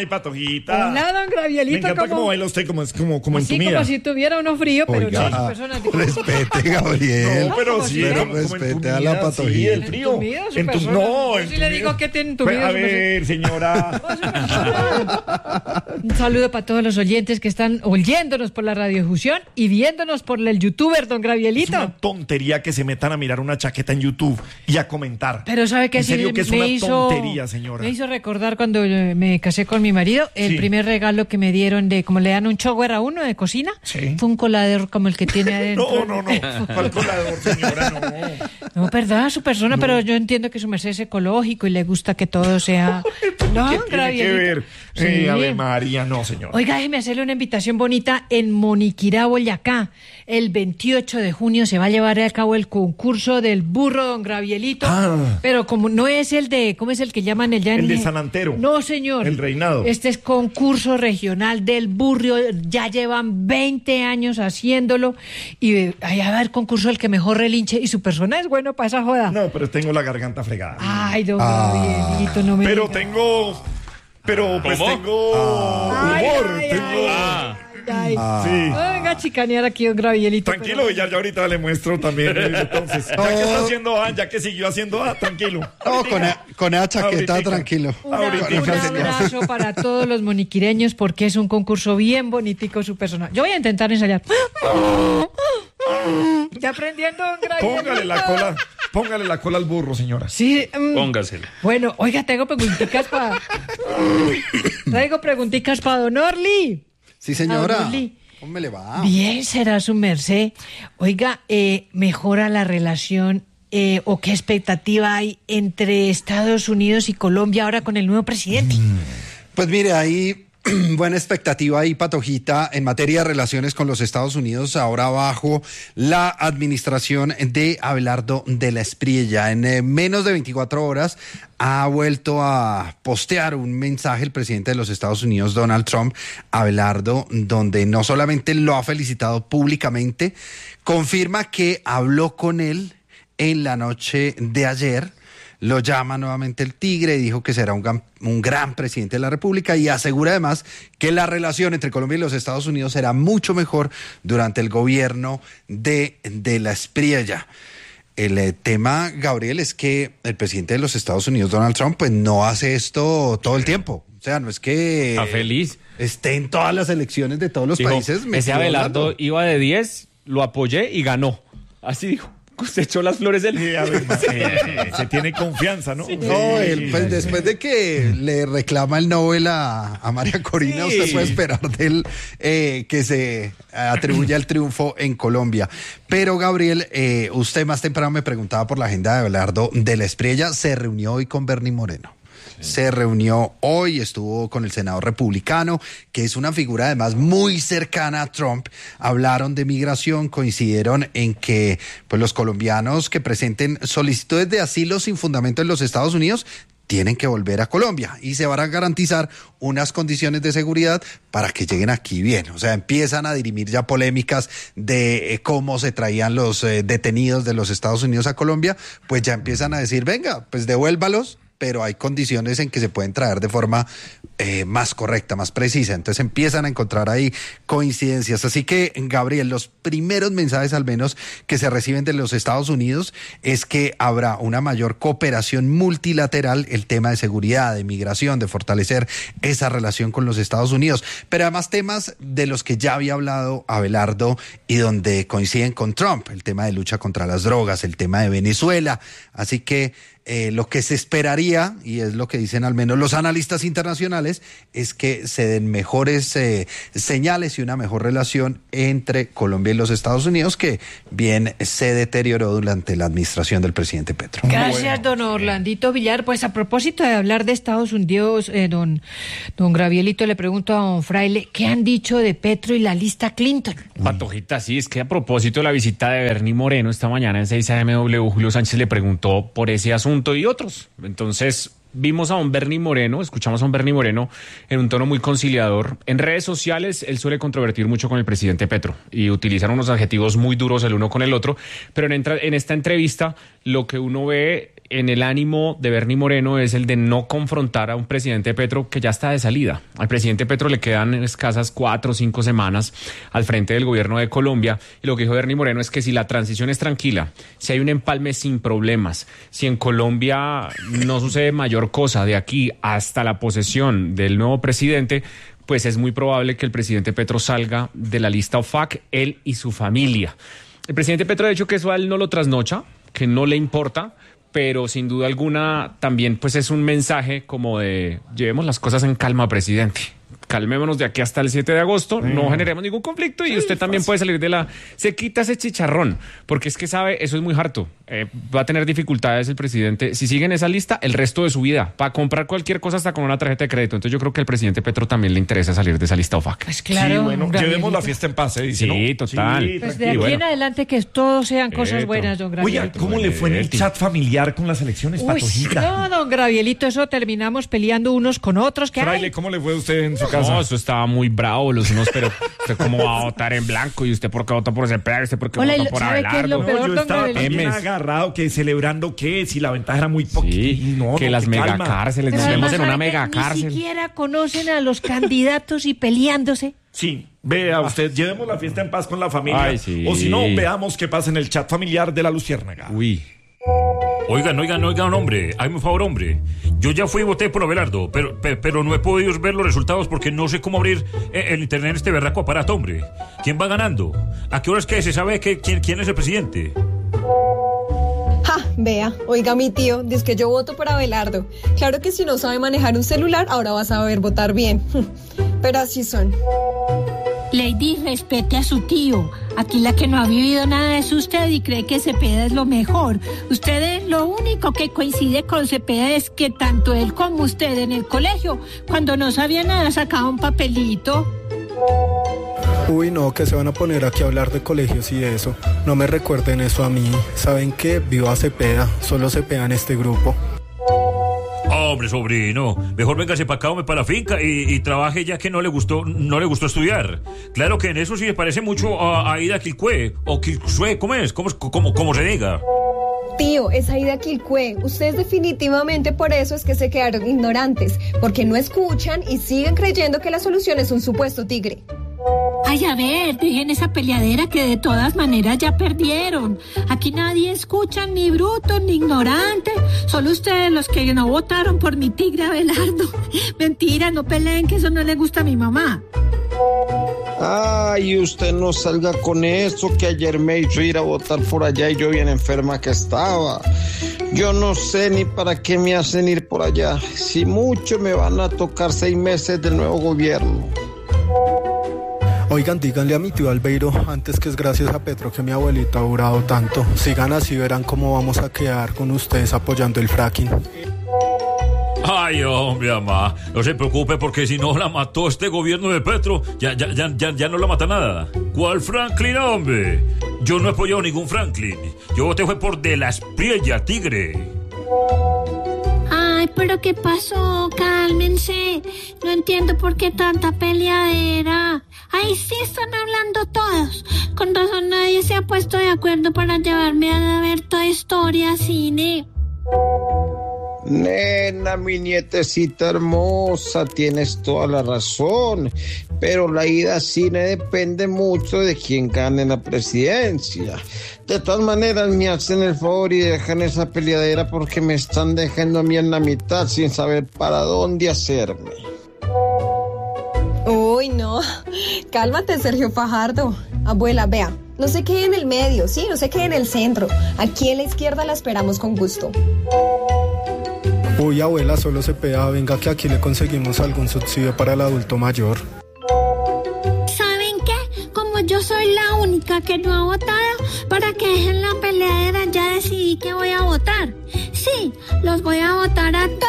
Ay, Patojita. Hola, don Gravielito. Me encanta cómo baila usted, como entumida. Como si tuviera uno frío, pero Oiga, no, personas respete, Gabriel. No, pero sí, pero como respete a entumida, la Patojita. Sí, el frío. Entumido, su persona. No, Yo sí le digo que tiene entumido A su persona. ver, señora. Un saludo para todos los oyentes que están oyéndonos por la radiodifusión y viéndonos por el youtuber, don Es Gravielito. una tontería que se metan a mirar una chaqueta en YouTube y a comentar. Pero ¿sabe qué? En serio Sí, que es una tontería, señora. Me hizo recordar cuando me casé con mi marido, el Sí. primer regalo que me dieron de, como le dan un shower a uno de cocina, Sí. fue un colador como el que tiene adentro. No. ¿Cuál colador, señora? No. No, perdón, su persona, pero yo entiendo que su merced es ecológico y le gusta que todo sea... No, ¿Qué tiene que Gravielito. ver? Sí. Ave María, no, señora. Oiga, déjeme hacerle una invitación bonita en Moniquirá, Boyacá. El 28 de junio se va a llevar a cabo el concurso del burro, don Gravielito. Ah. Pero como no es el de, ¿cómo es el que llaman el ya en- El de San Antero. No, señor. El Reinado. Este es concurso regional del burro. Ya llevan 20 años haciéndolo. Y ahí va a haber concurso del que mejor relinche. Y su persona es bueno para esa joda. No, pero tengo la garganta fregada. Ay, don Gravielito, no me Pero diga. pues ¿Cómo? tengo Ay, humor. ay, tengo... Ay, Sí. venga a chicanear aquí, don Gravielito. Tranquilo, pero- Villar, ya ahorita le muestro también. Entonces, ya que está haciendo A, ya que siguió haciendo A, tranquilo. No, con esa chaqueta, Ahoritica. tranquilo. Un Ahorita, señor. abrazo para todos los moniquireños porque es un concurso bien bonitico su persona. Yo voy a intentar ensayar. ¿Ya aprendiendo, don Gravielito? Póngale la cola al burro, señora. Sí. Póngasela. Bueno, oiga, tengo preguntitas para... don Orly. Sí, señora. Aureli. ¿Cómo me le va? Bien será su merced. Oiga, ¿mejora la relación o qué expectativa hay entre Estados Unidos y Colombia ahora con el nuevo presidente? Pues mire, hay buena expectativa ahí, Patojita, en materia de relaciones con los Estados Unidos, ahora bajo la administración de Abelardo de la Espriella. En menos de 24 horas ha vuelto a postear un mensaje el presidente de los Estados Unidos, Donald Trump, Abelardo, donde no solamente lo ha felicitado públicamente, confirma que habló con él en la noche de ayer. Lo llama nuevamente el Tigre, dijo que será un gran presidente de la República y asegura además que la relación entre Colombia y los Estados Unidos será mucho mejor durante el gobierno de la Espriella. El tema, Gabriel, es que el presidente de los Estados Unidos, Donald Trump, pues no hace esto todo el tiempo. O sea, no es que Está feliz. esté en todas las elecciones de todos los Dijo, países. ese metido Abelardo hablando. iba de 10, lo apoyé y ganó. Así dijo. Se echó las flores del... Sí, Ave María. Se tiene confianza, ¿no? No, él, pues después de que le reclama el Nobel a María Corina, Sí. usted puede esperar de él que se atribuya el triunfo en Colombia. Pero, Gabriel, usted más temprano me preguntaba por la agenda de Abelardo de la Espriella. Se reunió hoy con Bernie Moreno. Se reunió hoy, estuvo con el senador republicano, que es una figura además muy cercana a Trump. Hablaron de migración, coincidieron en que pues, los colombianos que presenten solicitudes de asilo sin fundamento en los Estados Unidos tienen que volver a Colombia y se van a garantizar unas condiciones de seguridad para que lleguen aquí bien. O sea, empiezan a dirimir ya polémicas de cómo se traían los detenidos de los Estados Unidos a Colombia, pues ya empiezan a decir, venga, pues devuélvalos, pero hay condiciones en que se pueden traer de forma más correcta, más precisa. Entonces empiezan a encontrar ahí coincidencias. Así que, Gabriel, los primeros mensajes al menos que se reciben de los Estados Unidos es que habrá una mayor cooperación multilateral, el tema de seguridad, de migración, de fortalecer esa relación con los Estados Unidos. Pero además temas de los que ya había hablado Abelardo y donde coinciden con Trump, el tema de lucha contra las drogas, el tema de Venezuela. Así que lo que se esperaría, y es lo que dicen al menos los analistas internacionales, es que se den mejores señales y una mejor relación entre Colombia y los Estados Unidos, que bien se deterioró durante la administración del presidente Petro. Gracias, don Orlandito Villar. Pues a propósito de hablar de Estados Unidos, don Gravielito, le pregunto a don Fraile, ¿qué han dicho de Petro y la lista Clinton? Patojita, sí, es que a propósito de la visita de Bernie Moreno esta mañana en 6 AMW, Julio Sánchez le preguntó por ese asunto y otros. Entonces vimos a un Bernie Moreno, escuchamos a un Bernie Moreno en un tono muy conciliador. En redes sociales él suele controvertir mucho con el presidente Petro y utilizar unos adjetivos muy duros el uno con el otro, pero en esta entrevista lo que uno ve en el ánimo de Bernie Moreno es el de no confrontar a un presidente Petro que ya está de salida. Al presidente Petro le quedan escasas 4 o 5 semanas al frente del gobierno de Colombia, y lo que dijo Bernie Moreno es que si la transición es tranquila, si hay un empalme sin problemas, si en Colombia no sucede mayor cosa de aquí hasta la posesión del nuevo presidente, pues es muy probable que el presidente Petro salga de la lista OFAC, él y su familia. El presidente Petro ha dicho que eso a él no lo trasnocha, que no le importa, pero sin duda alguna también pues es un mensaje como de llevemos las cosas en calma, presidente. Calmémonos de aquí hasta el 7 de agosto, no generemos ningún conflicto y usted también puede salir de la... Se quita ese chicharrón, porque es que sabe, eso es muy harto. Va a tener dificultades el presidente. Si sigue en esa lista, el resto de su vida, para comprar cualquier cosa hasta con una tarjeta de crédito. Entonces yo creo que al presidente Petro también le interesa salir de esa lista OFAC. Pues claro. Sí, bueno, llevemos la fiesta en paz, dice, sí, ¿no? total. Sí, pues de aquí en adelante que todos sean cosas buenas, don Gravielito. Oiga, ¿cómo le fue en el chat familiar con las elecciones, Patojita? No, don Gravielito, eso terminamos peleando unos con otros. ¿Qué Fraile, hay? ¿cómo le fue a usted en su casa? No, eso estaba muy bravo los unos, pero ¿usted cómo va a votar en blanco? ¿Y usted por qué vota por Cepeda? ¿Y usted por qué Hola, vota por ¿sabe qué es Abelardo? lo peor, No, yo don estaba Gravielito? también Emes. agarrado, que celebrando que si la ventaja era muy poquita. Sí, No, que no, las calma. megacárceles, Pero nos vemos además, en una ¿sabe qué? megacárcel. Ni siquiera conocen a los candidatos y peleándose. Sí, vea usted, llevemos la fiesta en paz con la familia. Ay, sí. O si no, veamos qué pasa en el chat familiar de la Luciérnaga. Uy. Oigan, hombre, hágame un favor, hombre. Yo ya fui y voté por Abelardo, pero no he podido ver los resultados porque no sé cómo abrir el internet en este berraco aparato, hombre. ¿Quién va ganando? ¿A qué horas que se sabe quién es el presidente? Ja, vea, oiga mi tío, dice que yo voto por Abelardo. Claro que si no sabe manejar un celular, ahora va a saber votar bien. Pero así son. Lady, respete a su tío. Aquí la que no ha vivido nada es usted y cree que Cepeda es lo mejor. Usted lo único que coincide con Cepeda es que tanto él como usted en el colegio, cuando no sabía nada, sacaba un papelito. Uy, no, que se van a poner aquí a hablar de colegios y eso. No me recuerden eso a mí. ¿Saben qué? Viva Cepeda. Solo Cepeda en este grupo. Hombre, sobrino, mejor véngase para acá, para la finca y trabaje ya que no le gustó estudiar. Claro que en eso sí le parece mucho a Aida Quilcue, o Quilcue, ¿cómo es? ¿Cómo se diga? Tío, es Aida Quilcue. Ustedes definitivamente por eso es que se quedaron ignorantes, porque no escuchan y siguen creyendo que la solución es un supuesto tigre. Ay, a ver, dejen esa peleadera que de todas maneras ya perdieron. Aquí nadie escucha, ni bruto, ni ignorante. Solo ustedes los que no votaron por mi tigre Abelardo. Mentira, no peleen, que eso no le gusta a mi mamá. Ay, usted no salga con eso, que ayer me hizo ir a votar por allá y yo bien enferma que estaba. Yo no sé ni para qué me hacen ir por allá. Si mucho me van a tocar 6 meses del nuevo gobierno. Oigan, díganle a mi tío Albeiro, antes que es gracias a Petro que mi abuelita ha durado tanto. Sigan así, verán cómo vamos a quedar con ustedes apoyando el fracking. Ay, hombre, mamá, no se preocupe porque si no la mató este gobierno de Petro, ya no la mata nada. ¿Cuál Franklin, hombre? Yo no he apoyado ningún Franklin. Yo voté fue por De la Espriella, tigre. Ay, pero ¿qué pasó? Cálmense. No entiendo por qué tanta peleadera. Ay, sí están hablando todos. Con razón nadie se ha puesto de acuerdo para llevarme a ver Toy Story a cine. Nena, mi nietecita hermosa, tienes toda la razón, pero la ida a cine depende mucho de quién gane la presidencia. De todas maneras, me hacen el favor y dejan esa peleadera porque me están dejando a mí en la mitad sin saber para dónde hacerme. Uy, no. Cálmate, Sergio Fajardo. Abuela, vea, no se quede en el medio, sí, no se quede en el centro. Aquí en la izquierda la esperamos con gusto. Uy, abuela, solo Cepeda, venga que aquí le conseguimos algún subsidio para el adulto mayor. ¿Saben qué? Como yo soy la única que no ha votado, para que dejen la peleadera, ya decidí que voy a votar. Sí, los voy a votar a